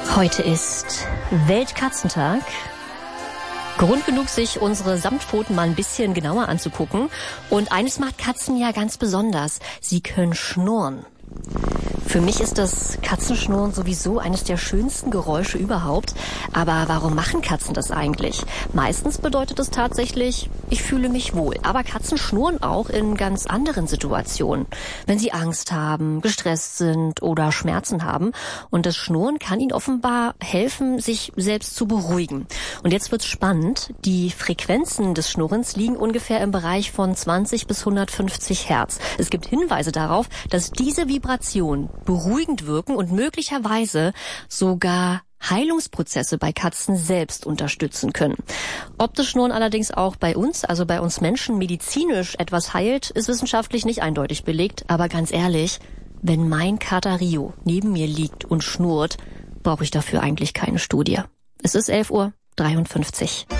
Heute ist Weltkatzentag. Grund genug, sich unsere Samtpfoten mal ein bisschen genauer anzugucken. Und eines macht Katzen ja ganz besonders. Sie können schnurren. Für mich ist das Katzenschnurren sowieso eines der schönsten Geräusche überhaupt. Aber warum machen Katzen das eigentlich? Meistens bedeutet es tatsächlich, ich fühle mich wohl. Aber Katzen schnurren auch in ganz anderen Situationen. Wenn sie Angst haben, gestresst sind oder Schmerzen haben. Und das Schnurren kann ihnen offenbar helfen, sich selbst zu beruhigen. Und jetzt wird's spannend. Die Frequenzen des Schnurrens liegen ungefähr im Bereich von 20 bis 150 Hertz. Es gibt Hinweise darauf, dass diese Vibrationen beruhigend wirken und möglicherweise sogar Heilungsprozesse bei Katzen selbst unterstützen können. Ob das Schnurren allerdings auch bei uns, also bei uns Menschen, medizinisch etwas heilt, ist wissenschaftlich nicht eindeutig belegt. Aber ganz ehrlich, wenn mein Kater Rio neben mir liegt und schnurrt, brauche ich dafür eigentlich keine Studie. Es ist 11:53 Uhr.